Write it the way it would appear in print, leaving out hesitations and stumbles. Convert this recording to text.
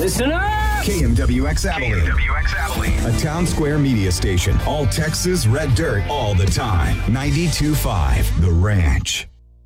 Listen up! KMWX Abilene. A town square media station. All Texas red dirt all the time. 92.5 The Ranch.